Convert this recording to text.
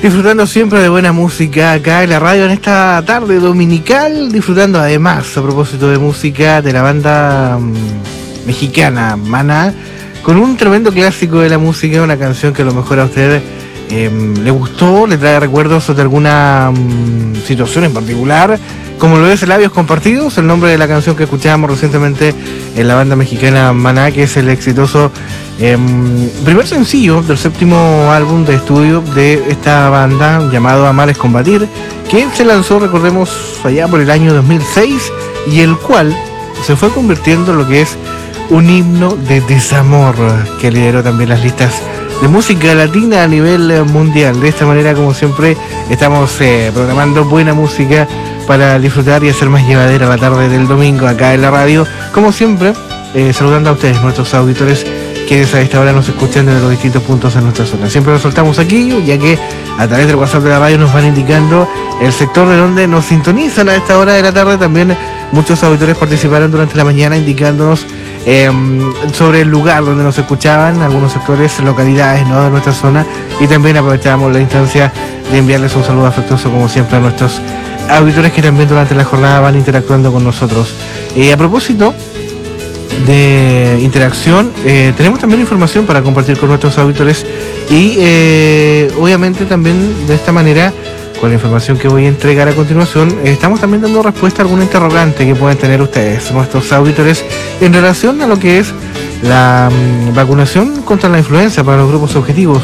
Disfrutando siempre de buena música acá en la radio en esta tarde dominical, disfrutando además, a propósito de música, de la banda mexicana Maná, con un tremendo clásico de la música, una canción que a lo mejor a usted le gustó, le trae recuerdos de alguna situación en particular, como lo es Labios Compartidos, el nombre de la canción que escuchábamos recientemente en la banda mexicana Maná, que es el exitoso primer sencillo del séptimo álbum de estudio de esta banda llamado Amar es Combatir, que se lanzó, recordemos, allá por el año 2006 y el cual se fue convirtiendo en lo que es un himno de desamor que lideró también las listas de música latina a nivel mundial. De esta manera, como siempre, estamos programando buena música para disfrutar y hacer más llevadera la tarde del domingo acá en la radio, como siempre, saludando a ustedes, nuestros auditores quienes a esta hora nos escuchan desde los distintos puntos de nuestra zona. Siempre nos soltamos aquí, ya que a través del WhatsApp de la radio nos van indicando el sector de donde nos sintonizan a esta hora de la tarde. También muchos auditores participaron durante la mañana indicándonos sobre el lugar donde nos escuchaban, algunos sectores, localidades, ¿no?, de nuestra zona, y también aprovechamos la instancia de enviarles un saludo afectuoso como siempre a nuestros auditores que también durante la jornada van interactuando con nosotros. A propósito de interacción, tenemos también información para compartir con nuestros auditores y obviamente también de esta manera, con la información que voy a entregar a continuación, estamos también dando respuesta a algún interrogante que pueden tener ustedes, nuestros auditores, en relación a lo que es la vacunación contra la influenza para los grupos objetivos.